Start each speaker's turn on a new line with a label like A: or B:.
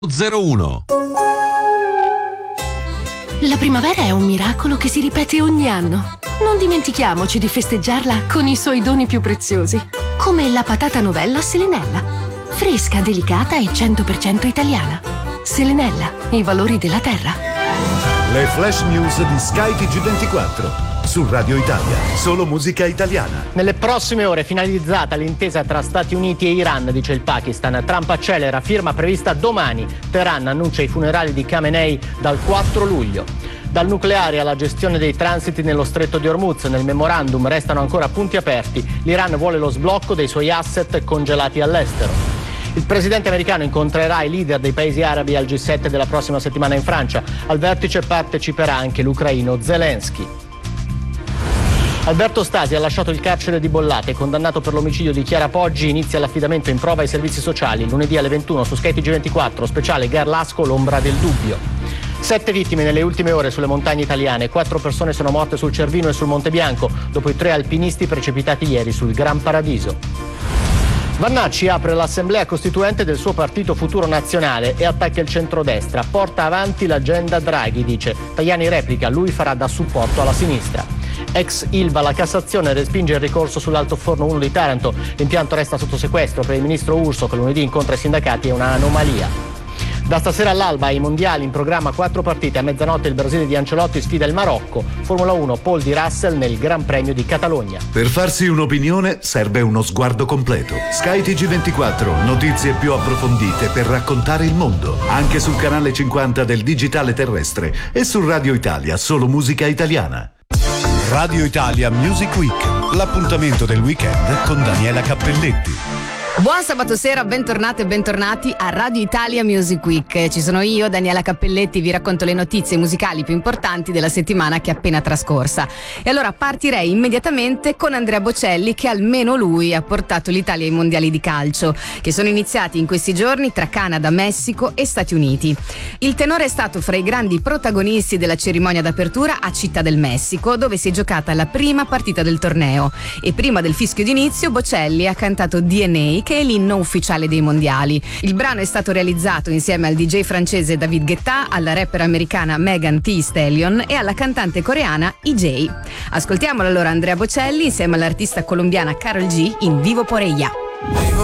A: 01.
B: La primavera è un miracolo che si ripete ogni anno. Non dimentichiamoci di festeggiarla con i suoi doni più preziosi, come la patata novella Selenella. Fresca, delicata e 100% italiana. Selenella, i valori della terra.
C: Le flash news di Sky TG24. Su Radio Italia, solo musica italiana.
D: Nelle prossime ore finalizzata l'intesa tra Stati Uniti e Iran, dice il Pakistan. Trump accelera, firma prevista domani. Teheran annuncia i funerali di Khamenei dal 4 luglio. Dal nucleare alla gestione dei transiti nello stretto di Hormuz, nel memorandum restano ancora punti aperti. L'Iran vuole lo sblocco dei suoi asset congelati all'estero. Il presidente americano incontrerà i leader dei paesi arabi al G7 della prossima settimana in Francia. Al vertice parteciperà anche l'ucraino Zelensky. Alberto Stasi ha lasciato il carcere di Bollate, condannato per l'omicidio di Chiara Poggi. Inizia l'affidamento in prova ai servizi sociali. Lunedì alle 21 su Sky TG24, speciale Garlasco, l'ombra del dubbio. 7 vittime nelle ultime ore sulle montagne italiane. 4 persone sono morte sul Cervino e sul Monte Bianco, dopo i 3 alpinisti precipitati ieri sul Gran Paradiso. Vannacci apre l'assemblea costituente del suo partito Futuro Nazionale e attacca il centrodestra. Porta avanti l'agenda Draghi, dice. Tajani replica, lui farà da supporto alla sinistra. Ex Ilva, la Cassazione respinge il ricorso sull'altoforno 1 di Taranto. L'impianto resta sotto sequestro. Per il ministro Urso, che lunedì incontra i sindacati, è un'anomalia. Da stasera all'alba ai mondiali in programma 4 partite. A mezzanotte il Brasile di Ancelotti sfida il Marocco. Formula 1, Paul di Russell nel Gran Premio di Catalogna.
C: Per farsi un'opinione serve uno sguardo completo. Sky TG24, notizie più approfondite per raccontare il mondo. Anche sul canale 50 del digitale terrestre e su Radio Italia, solo musica italiana. Radio Italia Music Week, l'appuntamento del weekend con Daniela Cappelletti.
E: Buon sabato sera, bentornate e bentornati a Radio Italia Music Week. Ci sono io, Daniela Cappelletti, vi racconto le notizie musicali più importanti della settimana che è appena trascorsa. E allora partirei immediatamente con Andrea Bocelli, che almeno lui ha portato l'Italia ai mondiali di calcio, che sono iniziati in questi giorni tra Canada, Messico e Stati Uniti. Il tenore è stato fra i grandi protagonisti della cerimonia d'apertura a Città del Messico, dove si è giocata la prima partita del torneo. E prima del fischio d'inizio, Bocelli ha cantato DNA, che è l'inno ufficiale dei mondiali. Il brano è stato realizzato insieme al DJ francese David Guetta, alla rapper americana Megan Thee Stallion e alla cantante coreana EJ. Ascoltiamolo allora Andrea Bocelli insieme all'artista colombiana Karol G in Vivo por ella.